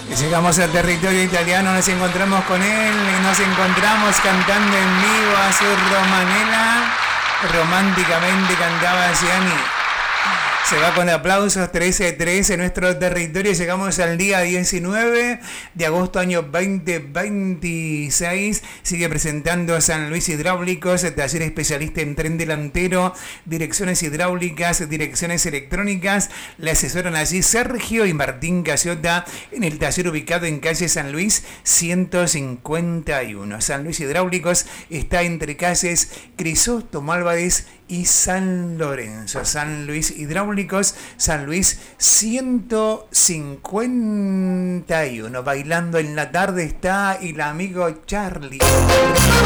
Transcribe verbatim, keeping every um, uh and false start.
Llegamos al territorio italiano, nos encontramos con él, nos encontramos cantando en vivo a su Romanela. Románticamente cantaba Gianni. Se va con aplausos, trece trece en nuestro territorio. Llegamos al día diecinueve de agosto año veinte veintiséis. Sigue presentando a San Luis Hidráulicos, taller especialista en tren delantero, direcciones hidráulicas, direcciones electrónicas. Le asesoran allí Sergio y Martín Casiota en el taller ubicado en calle San Luis ciento cincuenta y uno. San Luis Hidráulicos está entre calles Crisóstomo Álvarez y San Lorenzo. San Luis Hidráulicos, San Luis ciento cincuenta y uno. Bailando en la tarde está el amigo Charlie.